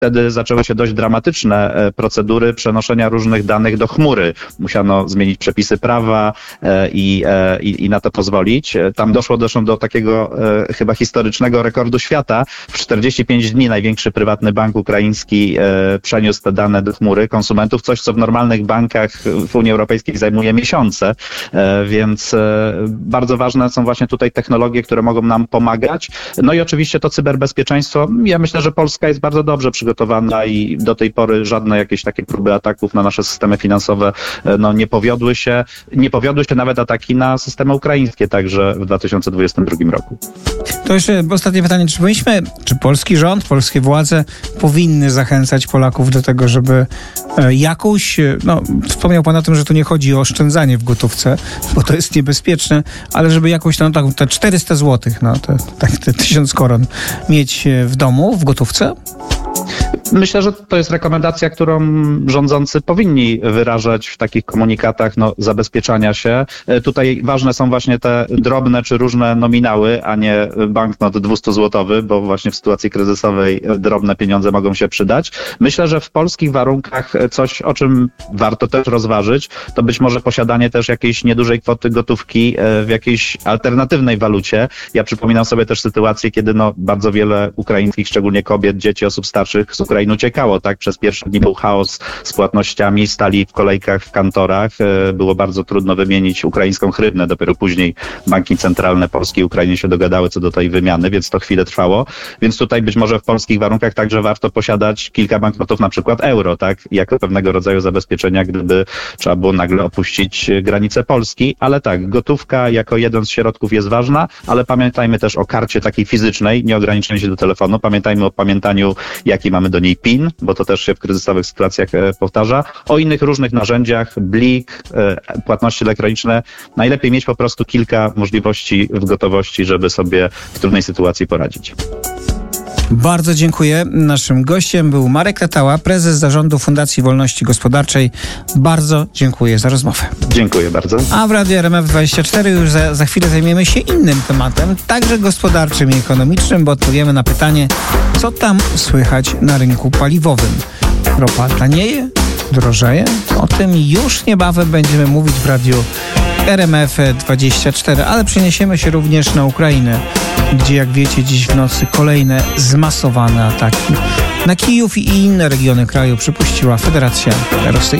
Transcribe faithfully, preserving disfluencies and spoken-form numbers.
wtedy zaczęły się dość dramatyczne procedury przenoszenia różnych danych do chmury. Musiano zmienić przepisy prawa i, i, i na to pozwolić. Tam doszło zresztą do takiego chyba historycznego rekordu świata. W czterdzieści pięć dni największy prywatny bank ukraiński przeniósł te dane do chmury konsumentów, coś co w normalnych bankach w Unii Europejskiej zajmuje miesiące, więc bardzo ważne są właśnie tutaj technologie, które mogą nam pomagać. No i oczywiście to cyberbezpieczeństwo. Ja myślę, że Polska jest bardzo dobrze przygotowana i do tej pory żadne jakieś takie próby ataków na nasze systemy finansowe no, nie powiodły się. Nie powiodły się nawet ataki na systemy ukraińskie także w dwa tysiące dwudziestym drugim roku. To jeszcze ostatnie pytanie. Czy powinniśmy, czy polski rząd, polskie władze powinny zachęcać Polaków do tego, żeby jakąś, no wspomniał pan o tym, że tu nie chodzi o oszczędzanie w gotówce, bo to jest niebezpieczne, ale żeby jakąś no, tak, te czterysta złotych, no te, te, te tysiąc koron mieć w domu, w gotówce? Myślę, że to jest rekomendacja, którą rządzący powinni wyrażać w takich komunikatach no, zabezpieczania się. Tutaj ważne są właśnie te drobne czy różne nominały, a nie banknot dwustozłotowy, bo właśnie w sytuacji kryzysowej drobne pieniądze mogą się przydać. Myślę, że w polskich warunkach coś, o czym warto też rozważyć, to być może posiadanie też jakiejś niedużej kwoty gotówki w jakiejś alternatywnej walucie. Ja przypominam sobie też sytuację, kiedy no, bardzo wiele ukraińskich, szczególnie kobiet, dzieci, osób starszych z Ukrainy uciekało, tak? Przez pierwsze dni był chaos z płatnościami, stali w kolejkach w kantorach. Było bardzo trudno wymienić ukraińską hrywnę. Dopiero później banki centralne Polski i Ukrainy się dogadały co do tej wymiany, więc to chwilę trwało. Więc tutaj być może w polskich warunkach także warto posiadać kilka banknotów, na przykład euro, tak? Jako pewnego rodzaju zabezpieczenia, gdyby trzeba było nagle opuścić granice Polski. Ale tak, gotówka jako jeden z środków jest ważna, ale pamiętajmy też o karcie takiej fizycznej, nie ograniczajmy się do telefonu. Pamiętajmy o pamiętaniu, jaki mamy do niej PIN, bo to też się w kryzysowych sytuacjach e, powtarza. O innych różnych narzędziach, blik, e, płatności elektroniczne. Najlepiej mieć po prostu kilka możliwości w gotowości, żeby sobie w trudnej sytuacji poradzić. Bardzo dziękuję. Naszym gościem był Marek Tatała, prezes zarządu Fundacji Wolności Gospodarczej. Bardzo dziękuję za rozmowę. Dziękuję bardzo. A w Radiu R M F dwadzieścia cztery już za, za chwilę zajmiemy się innym tematem, także gospodarczym i ekonomicznym, bo odpowiemy na pytanie, co tam słychać na rynku paliwowym. Ropa tanieje? Drożeje? O tym już niebawem będziemy mówić w Radiu R M F dwadzieścia cztery, ale przeniesiemy się również na Ukrainę, gdzie jak wiecie dziś w nocy kolejne zmasowane ataki na Kijów i inne regiony kraju przypuściła Federacja Rosyjska.